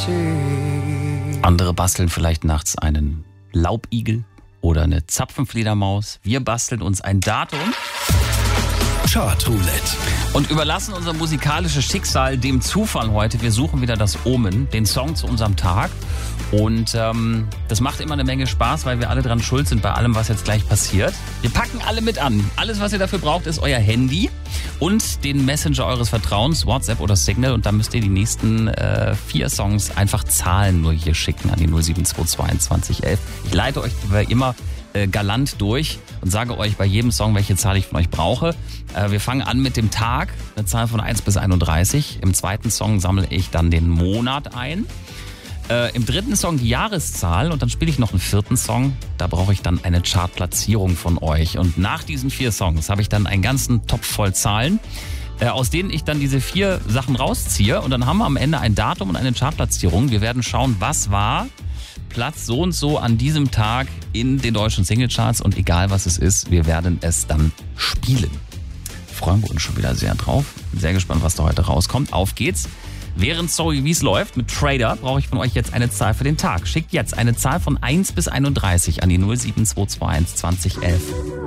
Andere basteln vielleicht nachts einen Laubigel oder eine Zapfenfledermaus. Wir basteln uns ein Datum Chartroulette und überlassen unser musikalisches Schicksal dem Zufall heute. Wir suchen wieder das Omen, den Song zu unserem Tag. Und das macht immer eine Menge Spaß, weil wir alle dran schuld sind bei allem, was jetzt gleich passiert. Wir packen alle mit an. Alles, was ihr dafür braucht, ist euer Handy und den Messenger eures Vertrauens, WhatsApp oder Signal. Und dann müsst ihr die nächsten 4 Songs einfach Zahlen nur hier schicken an die 07222 11. Ich leite euch wie immer galant durch und sage euch bei jedem Song, welche Zahl ich von euch brauche. Wir fangen an mit dem Tag, eine Zahl von 1 bis 31. Im zweiten Song sammle ich dann den Monat ein. Im dritten Song die Jahreszahl und dann spiele ich noch einen 4. Song. Da brauche ich dann eine Chartplatzierung von euch. Und nach diesen 4 Songs habe ich dann einen ganzen Topf voll Zahlen, aus denen ich dann diese 4 Sachen rausziehe. Und dann haben wir am Ende ein Datum und eine Chartplatzierung. Wir werden schauen, was war Platz so und so an diesem Tag in den deutschen Singlecharts. Und egal was es ist, wir werden es dann spielen. Freuen wir uns schon wieder sehr drauf. Bin sehr gespannt, was da heute rauskommt. Auf geht's. Während Sorry, wie es läuft mit Trader, brauche ich von euch jetzt eine Zahl für den Tag. Schickt jetzt eine Zahl von 1 bis 31 an die 07221 2011.